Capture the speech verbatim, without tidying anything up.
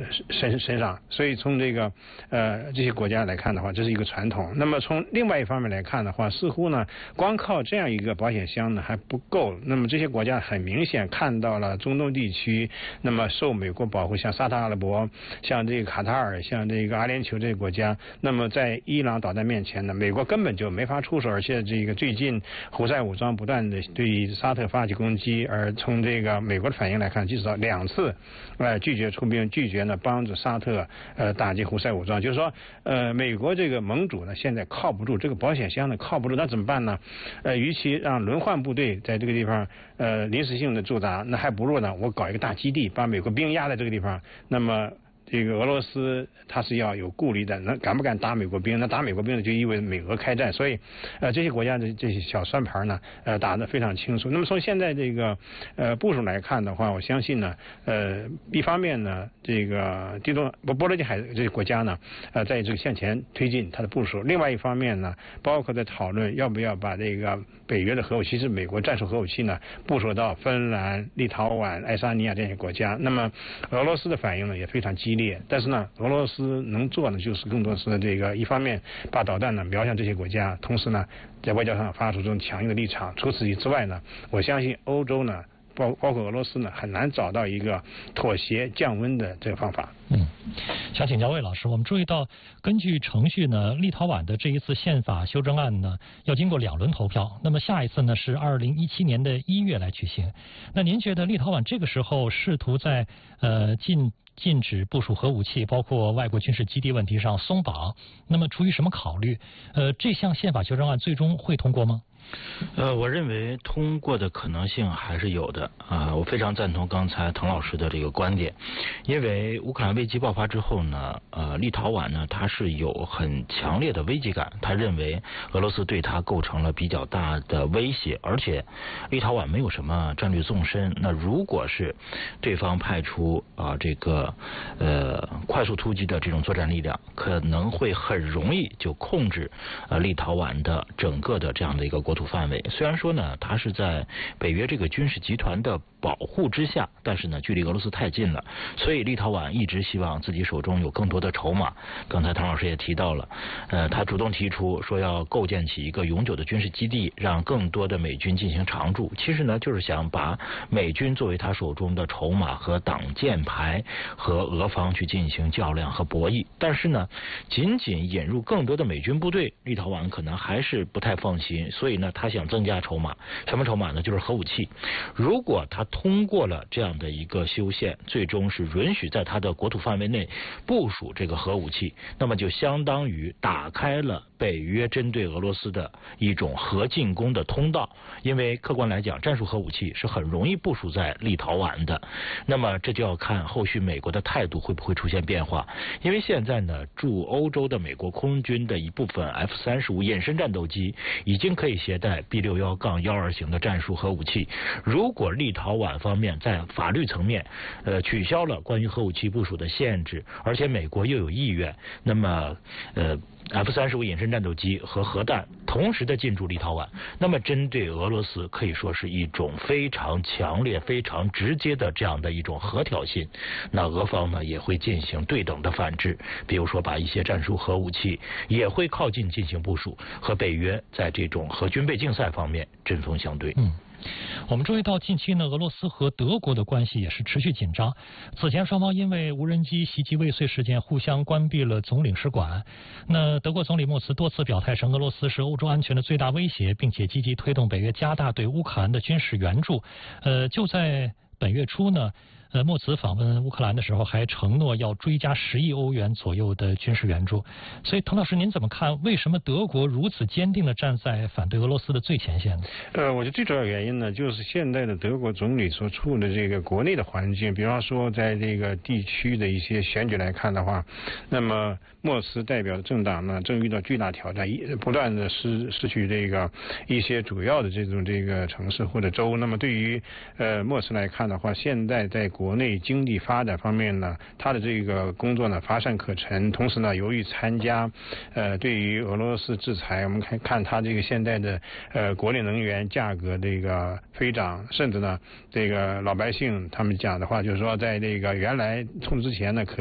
身身上。所以从这个呃这些国家来看的话，这是一个传统。那么从另外一方面来看的话，似乎呢光靠这样一个保险箱呢还不够。那么这些国家很明显看到了中东地区那么受美国保护，像沙特阿拉伯、像这个卡塔尔、像这个阿联酋这些国家，那么在伊朗导弹面前呢，美国根本就没法出手，而且这个最近胡塞武装不断的对沙特发起攻击，而从这个美国的反应来看，至少两次呃拒绝出兵，拒绝呢帮助沙特呃打击胡塞武装。就是说呃美国这个盟主呢现在靠不住，这个保险箱呢靠不住，那怎么办呢？呃与其让轮换部队在这个地方呃临时性的驻扎，那还不如呢我搞一个大基地，把美国兵压在这个地方。那么这个俄罗斯它是要有顾虑的，那敢不敢打美国兵？那打美国兵呢，就意味着美俄开战。所以，呃，这些国家的这些小算盘呢，呃，打得非常清楚。那么从现在这个呃部署来看的话，我相信呢，呃，一方面呢，这个地中波波罗的海这些国家呢，呃，在这个向前推进它的部署；另外一方面呢，包括在讨论要不要把这个北约的核武器，是美国战术核武器呢，部署到芬兰、立陶宛、爱沙尼亚这些国家。那么俄罗斯的反应呢，也非常激烈。但是呢，俄罗斯能做的就是更多是这个一方面把导弹呢瞄向这些国家，同时呢在外交上发出这种强硬的立场。除此之外呢，我相信欧洲呢包包括俄罗斯呢很难找到一个妥协降温的这个方法。 嗯，想请教魏老师，我们注意到根据程序呢，立陶宛的这一次宪法修正案呢要经过两轮投票，那么下一次呢是二零一七年的一月来举行。那您觉得立陶宛这个时候试图在呃禁禁止部署核武器，包括外国军事基地问题上松绑，那么出于什么考虑？呃，这项宪法修正案最终会通过吗？ 呃，我认为通过的可能性还是有的啊、呃，我非常赞同刚才滕老师的这个观点，因为乌克兰危机爆发之后呢，呃，立陶宛呢它是有很强烈的危机感，他认为俄罗斯对他构成了比较大的威胁，而且立陶宛没有什么战略纵深，那如果是对方派出啊、呃、这个呃快速突击的这种作战力量，可能会很容易就控制呃立陶宛的整个的这样的一个国土范围。虽然说呢，它是在北约这个军事集团的保护之下，但是呢，距离俄罗斯太近了，所以立陶宛一直希望自己手中有更多的筹码。刚才唐老师也提到了，呃，他主动提出说要构建起一个永久的军事基地，让更多的美军进行常驻。其实呢，就是想把美军作为他手中的筹码和挡箭牌，和俄方去进行较量和博弈。但是呢，仅仅引入更多的美军部队，立陶宛可能还是不太放心，所以呢，他想增加筹码。什么筹码呢？就是核武器。如果他通过了这样的一个修宪，最终是允许在他的国土范围内部署这个核武器，那么就相当于打开了北约针对俄罗斯的一种核进攻的通道。因为客观来讲，战术核武器是很容易部署在立陶宛的，那么这就要看后续美国的态度会不会出现变化。因为现在呢，驻欧洲的美国空军的一部分 F 三十五 隐身战斗机已经可以携带 B 六一杠一二 型的战术核武器。如果立陶宛方面在法律层面呃取消了关于核武器部署的限制，而且美国又有意愿，那么呃 F 三十五 隐身战斗机和核弹同时的进驻立陶宛，那么针对俄罗斯可以说是一种非常强烈非常直接的这样的一种核挑衅。那俄方呢也会进行对等的反制，比如说把一些战术核武器也会靠近进行部署，和北约在这种核军备竞赛方面针锋相对。 嗯，我们注意到近期呢，俄罗斯和德国的关系也是持续紧张。此前双方因为无人机袭击未遂事件互相关闭了总领事馆。那德国总理默茨多次表态称俄罗斯是欧洲安全的最大威胁，并且积极推动北约加大对乌克兰的军事援助。呃，就在本月初呢，呃，默茨访问乌克兰的时候还承诺要追加十亿欧元左右的军事援助。所以滕老师您怎么看，为什么德国如此坚定地站在反对俄罗斯的最前线呢？ 呃，我觉得最主要原因呢，就是现在的德国总理所处的这个国内的环境，比方说在这个地区的一些选举来看的话，那么默茨代表的政党呢正遇到巨大挑战，不断的失失去这个一些主要的这种这个城市或者州。那么对于呃默茨来看的话，现在在国内经济发展方面呢，他的这个工作呢乏善可陈，同时呢由于参加呃对于俄罗斯制裁，我们看看他这个现在的呃国内能源价格这个飞涨，甚至呢这个老百姓他们讲的话就是说，在这个原来从之前呢可